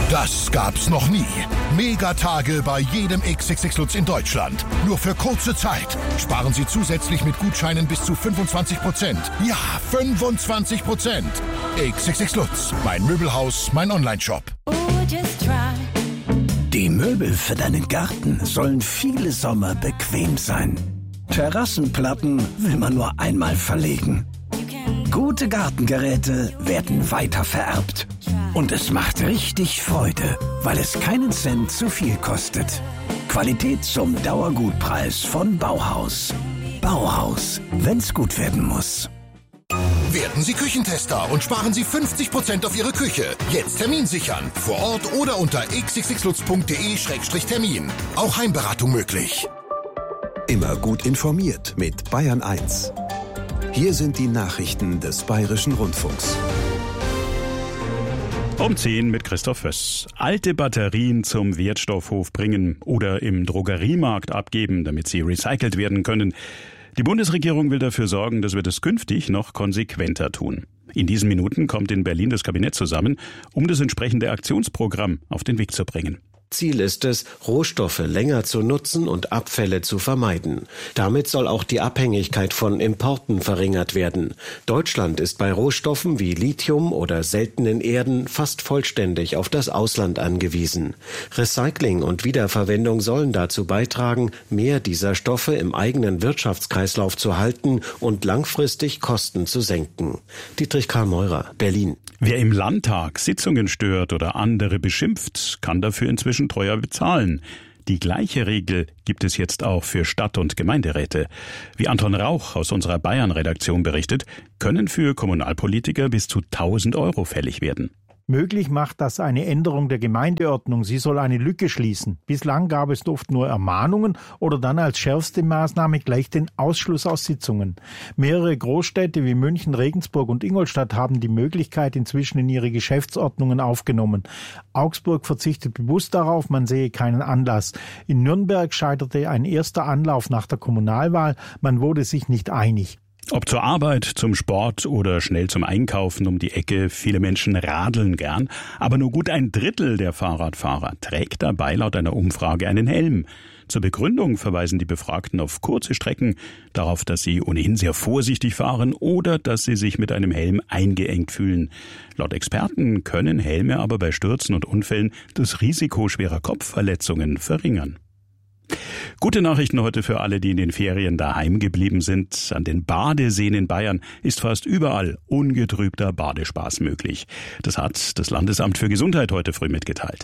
Das gab's noch nie. Megatage bei jedem XXX Lutz in Deutschland. Nur für kurze Zeit. Sparen Sie zusätzlich mit Gutscheinen bis zu 25%. Ja, 25%. XXX Lutz. Mein Möbelhaus, mein Onlineshop. Die Möbel für deinen Garten sollen viele Sommer bequem sein. Terrassenplatten will man nur einmal verlegen. Gute Gartengeräte werden weiter vererbt. Und es macht richtig Freude, weil es keinen Cent zu viel kostet. Qualität zum Dauergutpreis von Bauhaus. Bauhaus, wenn's gut werden muss. Werden Sie Küchentester und sparen Sie 50% auf Ihre Küche. Jetzt Termin sichern. Vor Ort oder unter xxxlutz.de/termin. Auch Heimberatung möglich. Immer gut informiert mit Bayern 1. Hier sind die Nachrichten des Bayerischen Rundfunks. Um 10 mit Christoph Föss. Alte Batterien zum Wertstoffhof bringen oder im Drogeriemarkt abgeben, damit sie recycelt werden können. Die Bundesregierung will dafür sorgen, dass wir das künftig noch konsequenter tun. In diesen Minuten kommt in Berlin das Kabinett zusammen, um das entsprechende Aktionsprogramm auf den Weg zu bringen. Ziel ist es, Rohstoffe länger zu nutzen und Abfälle zu vermeiden. Damit soll auch die Abhängigkeit von Importen verringert werden. Deutschland ist bei Rohstoffen wie Lithium oder seltenen Erden fast vollständig auf das Ausland angewiesen. Recycling und Wiederverwendung sollen dazu beitragen, mehr dieser Stoffe im eigenen Wirtschaftskreislauf zu halten und langfristig Kosten zu senken. Dietrich Karl Meurer, Berlin. Wer im Landtag Sitzungen stört oder andere beschimpft, kann dafür inzwischen teuer bezahlen. Die gleiche Regel gibt es jetzt auch für Stadt- und Gemeinderäte. Wie Anton Rauch aus unserer Bayern-Redaktion berichtet, können für Kommunalpolitiker bis zu 1.000 € fällig werden. Möglich macht das eine Änderung der Gemeindeordnung. Sie soll eine Lücke schließen. Bislang gab es oft nur Ermahnungen oder dann als schärfste Maßnahme gleich den Ausschluss aus Sitzungen. Mehrere Großstädte wie München, Regensburg und Ingolstadt haben die Möglichkeit inzwischen in ihre Geschäftsordnungen aufgenommen. Augsburg verzichtet bewusst darauf, man sehe keinen Anlass. In Nürnberg scheiterte ein erster Anlauf nach der Kommunalwahl. Man wurde sich nicht einig. Ob zur Arbeit, zum Sport oder schnell zum Einkaufen um die Ecke, viele Menschen radeln gern, aber nur gut ein Drittel der Fahrradfahrer trägt dabei laut einer Umfrage einen Helm. Zur Begründung verweisen die Befragten auf kurze Strecken, darauf, dass sie ohnehin sehr vorsichtig fahren oder dass sie sich mit einem Helm eingeengt fühlen. Laut Experten können Helme aber bei Stürzen und Unfällen das Risiko schwerer Kopfverletzungen verringern. Gute Nachrichten heute für alle, die in den Ferien daheim geblieben sind. An den Badeseen in Bayern ist fast überall ungetrübter Badespaß möglich. Das hat das Landesamt für Gesundheit heute früh mitgeteilt.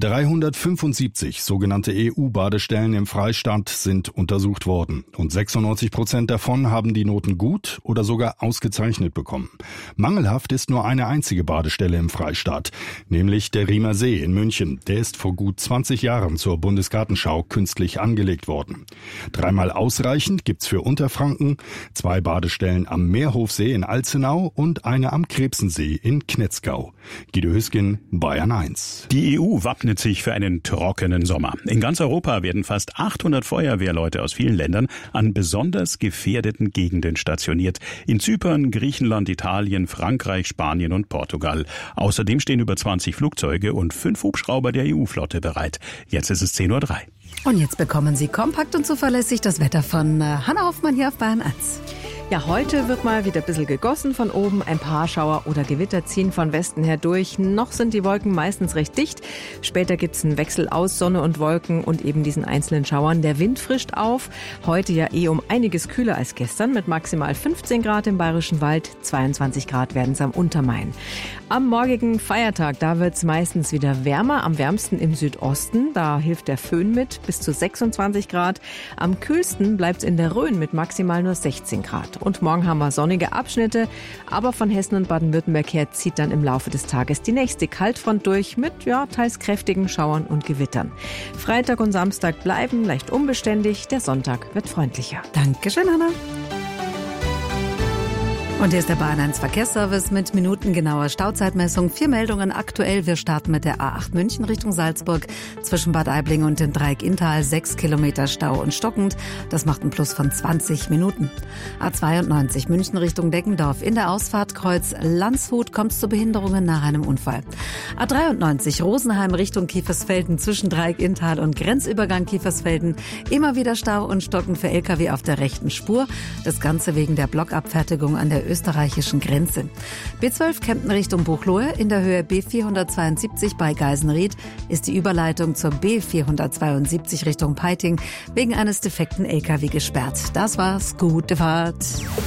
375 sogenannte EU-Badestellen im Freistaat sind untersucht worden und 96% davon haben die Noten gut oder sogar ausgezeichnet bekommen. Mangelhaft ist nur eine einzige Badestelle im Freistaat, nämlich der Riemer See in München. Der ist vor gut 20 Jahren zur Bundesgartenschau künstlich angelegt worden. 3-mal ausreichend gibt's für Unterfranken, 2 Badestellen am Meerhofsee in Alzenau und eine am Krebsensee in Knetzgau. Guido Hüskin, Bayern 1. Die EU wappnet sich für einen trockenen Sommer. In ganz Europa werden fast 800 Feuerwehrleute aus vielen Ländern an besonders gefährdeten Gegenden stationiert. In Zypern, Griechenland, Italien, Frankreich, Spanien und Portugal. Außerdem stehen über 20 Flugzeuge und 5 Hubschrauber der EU-Flotte bereit. Jetzt ist es 10.03 Uhr. Und jetzt bekommen Sie kompakt und zuverlässig das Wetter von Hanna Hoffmann hier auf Bayern 1. Ja, heute wird mal wieder ein bisschen gegossen von oben. Ein paar Schauer oder Gewitter ziehen von Westen her durch. Noch sind die Wolken meistens recht dicht. Später gibt's einen Wechsel aus Sonne und Wolken und eben diesen einzelnen Schauern. Der Wind frischt auf. Heute ja um einiges kühler als gestern mit maximal 15 Grad im Bayerischen Wald. 22 Grad werden es am Untermain. Am morgigen Feiertag, da wird's meistens wieder wärmer. Am wärmsten im Südosten. Da hilft der Föhn mit bis zu 26 Grad. Am kühlsten bleibt's in der Rhön mit maximal nur 16 Grad. Und morgen haben wir sonnige Abschnitte, aber von Hessen und Baden-Württemberg her zieht dann im Laufe des Tages die nächste Kaltfront durch mit teils kräftigen Schauern und Gewittern. Freitag und Samstag bleiben leicht unbeständig, der Sonntag wird freundlicher. Dankeschön, Hanna. Und hier ist der Bayern 1 Verkehrsservice mit minutengenauer Stauzeitmessung. 4 Meldungen aktuell. Wir starten mit der A8 München Richtung Salzburg. Zwischen Bad Aibling und dem Dreieck Inntal 6 Kilometer Stau und stockend. Das macht einen Plus von 20 Minuten. A92 München Richtung Deggendorf. In der Ausfahrt Kreuz Landshut kommt es zu Behinderungen nach einem Unfall. A93 Rosenheim Richtung Kiefersfelden zwischen Dreieck Inntal und Grenzübergang Kiefersfelden. Immer wieder Stau und stockend für Lkw auf der rechten Spur. Das Ganze wegen der Blockabfertigung an der österreichischen Grenze. B12 Kempten Richtung Buchloe. In der Höhe B472 bei Geisenried ist die Überleitung zur B472 Richtung Peiting wegen eines defekten Lkw gesperrt. Das war's. Gute Fahrt.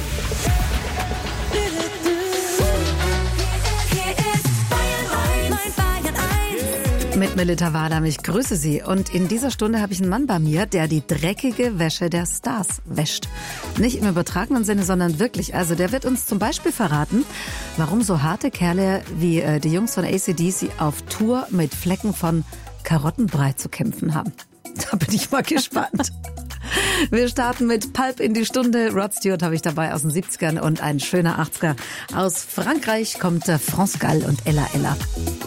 Mit Melita Wadam, ich grüße Sie. Und in dieser Stunde habe ich einen Mann bei mir, der die dreckige Wäsche der Stars wäscht. Nicht im übertragenen Sinne, sondern wirklich. Also der wird uns zum Beispiel verraten, warum so harte Kerle wie die Jungs von AC/DC auf Tour mit Flecken von Karottenbrei zu kämpfen haben. Da bin ich mal gespannt. Wir starten mit Pulp in die Stunde. Rod Stewart habe ich dabei aus den 70ern und ein schöner 80er. Aus Frankreich kommt France Gall und Ella Ella.